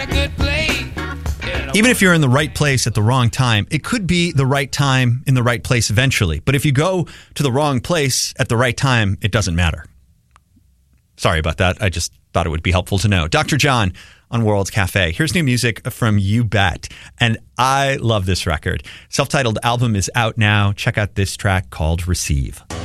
Even if you're in the right place at the wrong time, it could be the right time in the right place eventually. But if you go to the wrong place at the right time, it doesn't matter. Sorry about that. I just thought it would be helpful to know. Dr. John on World Cafe. Here's new music from You Bet. And I love this record. Self-titled album is out now. Check out this track called Receive.